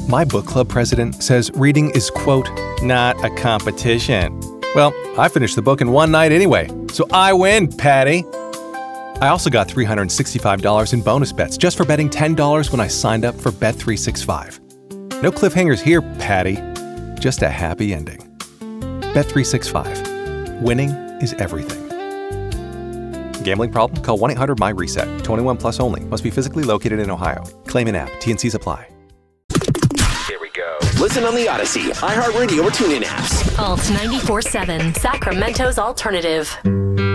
My book club president says reading is, quote, not a competition. Well, I finished the book in one night anyway, so I win, Patty. I also got $365 in bonus bets just for betting $10 when I signed up for Bet365. No cliffhangers here, Patty. Just a happy ending. Bet365. Winning is everything. Gambling problem? Call 1-800-MY-RESET. 21 plus only. Must be physically located in Ohio. Claim in app. T&Cs apply. Here we go. Listen on the Odyssey, iHeartRadio, or TuneIn apps. Alt 94.7, Sacramento's alternative.